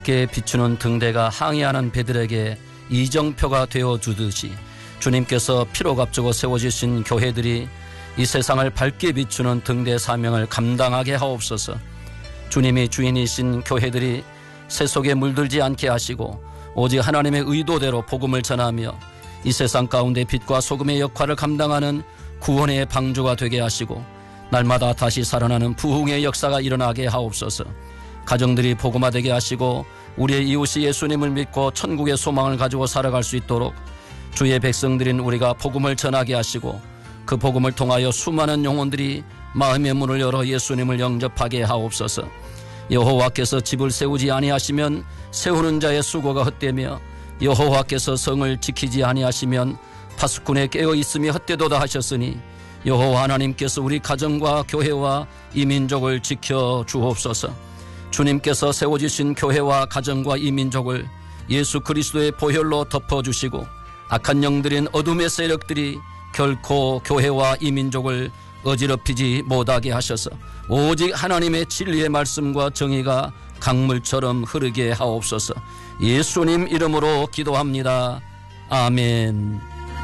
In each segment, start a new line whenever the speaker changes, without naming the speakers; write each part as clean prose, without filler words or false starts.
께 비추는 등대가 항해하는 배들에게 이정표가 되어주듯이 주님께서 피로 값주고 세워주신 교회들이 이 세상을 밝게 비추는 등대 사명을 감당하게 하옵소서. 주님이 주인이신 교회들이 세속에 물들지 않게 하시고 오직 하나님의 의도대로 복음을 전하며 이 세상 가운데 빛과 소금의 역할을 감당하는 구원의 방주가 되게 하시고 날마다 다시 살아나는 부흥의 역사가 일어나게 하옵소서. 가정들이 복음화되게 하시고 우리의 이웃이 예수님을 믿고 천국의 소망을 가지고 살아갈 수 있도록 주의 백성들인 우리가 복음을 전하게 하시고 그 복음을 통하여 수많은 영혼들이 마음의 문을 열어 예수님을 영접하게 하옵소서. 여호와께서 집을 세우지 아니하시면 세우는 자의 수고가 헛되며 여호와께서 성을 지키지 아니하시면 파수꾼의 깨어 있음이 헛되도다 하셨으니 여호와 하나님께서 우리 가정과 교회와 이 민족을 지켜 주옵소서. 주님께서 세워주신 교회와 가정과 이 민족을 예수 그리스도의 보혈로 덮어주시고 악한 영들인 어둠의 세력들이 결코 교회와 이 민족을 어지럽히지 못하게 하셔서 오직 하나님의 진리의 말씀과 정의가 강물처럼 흐르게 하옵소서. 예수님 이름으로 기도합니다. 아멘.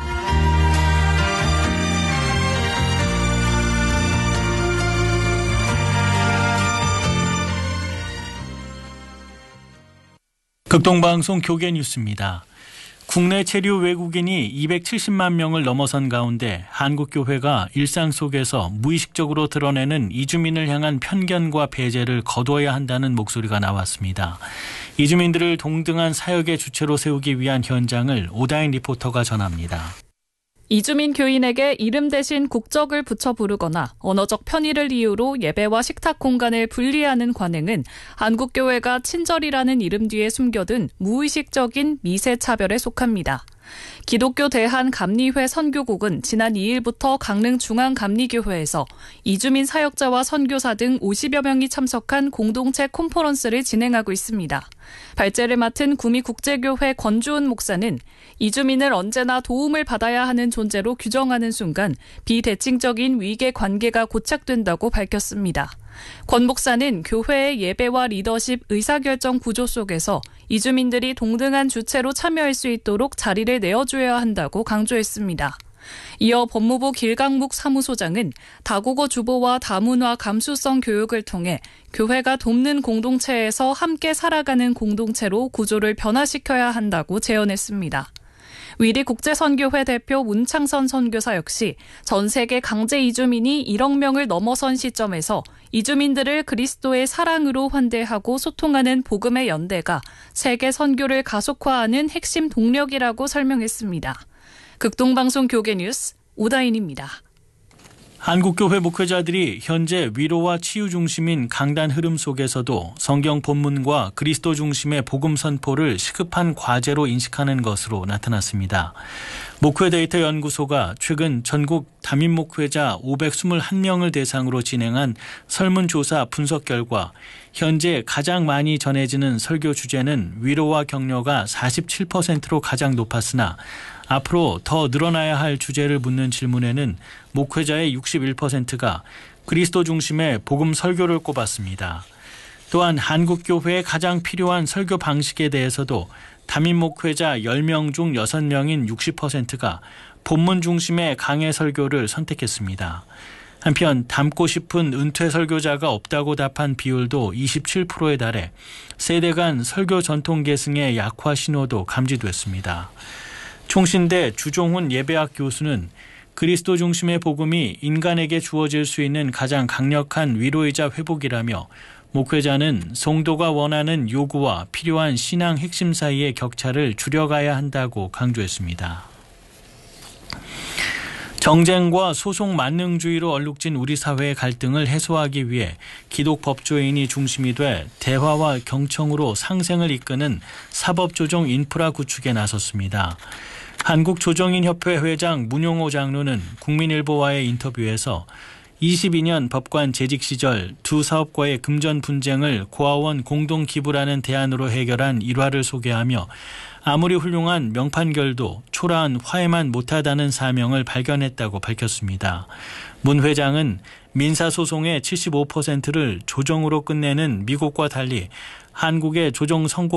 극동방송 교계뉴스입니다. 국내 체류 외국인이 270만 명을 넘어선 가운데 한국교회가 일상 속에서 무의식적으로 드러내는 이주민을 향한 편견과 배제를 거둬야 한다는 목소리가 나왔습니다. 이주민들을 동등한 사역의 주체로 세우기 위한 현장을 오다인 리포터가 전합니다.
이주민 교인에게 이름 대신 국적을 붙여 부르거나 언어적 편의를 이유로 예배와 식탁 공간을 분리하는 관행은 한국교회가 친절이라는 이름 뒤에 숨겨둔 무의식적인 미세차별에 속합니다. 기독교 대한감리회 선교국은 지난 2일부터 강릉중앙감리교회에서 이주민 사역자와 선교사 등 50여 명이 참석한 공동체 콘퍼런스를 진행하고 있습니다. 발제를 맡은 구미국제교회 권주은 목사는 이주민을 언제나 도움을 받아야 하는 존재로 규정하는 순간 비대칭적인 위계 관계가 고착된다고 밝혔습니다. 권 목사는 교회의 예배와 리더십, 의사결정 구조 속에서 이주민들이 동등한 주체로 참여할 수 있도록 자리를 내어줘야 한다고 강조했습니다. 이어 법무부 길강묵 사무소장은 다국어 주보와 다문화 감수성 교육을 통해 교회가 돕는 공동체에서 함께 살아가는 공동체로 구조를 변화시켜야 한다고 제언했습니다. 위리 국제선교회 대표 문창선 선교사 역시 전 세계 강제 이주민이 1억 명을 넘어선 시점에서 이주민들을 그리스도의 사랑으로 환대하고 소통하는 복음의 연대가 세계 선교를 가속화하는 핵심 동력이라고 설명했습니다. 극동방송 교계뉴스 오다인입니다.
한국교회 목회자들이 현재 위로와 치유 중심인 강단 흐름 속에서도 성경 본문과 그리스도 중심의 복음 선포를 시급한 과제로 인식하는 것으로 나타났습니다. 목회데이터 연구소가 최근 전국 담임 목회자 521명을 대상으로 진행한 설문조사 분석 결과 현재 가장 많이 전해지는 설교 주제는 위로와 격려가 47%로 가장 높았으나 앞으로 더 늘어나야 할 주제를 묻는 질문에는 목회자의 61%가 그리스도 중심의 복음 설교를 꼽았습니다. 또한 한국교회에 가장 필요한 설교 방식에 대해서도 담임 목회자 10명 중 6명인 60%가 본문 중심의 강해 설교를 선택했습니다. 한편 닮고 싶은 은퇴 설교자가 없다고 답한 비율도 27%에 달해 세대 간 설교 전통 계승의 약화 신호도 감지됐습니다. 총신대 주종훈 예배학 교수는 그리스도 중심의 복음이 인간에게 주어질 수 있는 가장 강력한 위로이자 회복이라며 목회자는 성도가 원하는 요구와 필요한 신앙 핵심 사이의 격차를 줄여가야 한다고 강조했습니다. 정쟁과 소송 만능주의로 얼룩진 우리 사회의 갈등을 해소하기 위해 기독 법조인이 중심이 돼 대화와 경청으로 상생을 이끄는 사법조정 인프라 구축에 나섰습니다. 한국조정인협회 회장 문용호 장로는 국민일보와의 인터뷰에서 22년 법관 재직 시절 두 사업과의 금전 분쟁을 고아원 공동기부라는 대안으로 해결한 일화를 소개하며 아무리 훌륭한 명판결도 초라한 화해만 못하다는 사명을 발견했다고 밝혔습니다. 문 회장은 민사소송의 75%를 조정으로 끝내는 미국과 달리 한국의 조정 성공